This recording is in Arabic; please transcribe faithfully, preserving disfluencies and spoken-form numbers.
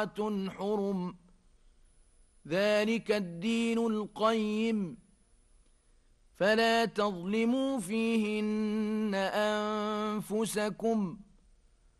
حرم ذلك الدين القيم فلا تظلموا فيهن أنفسكم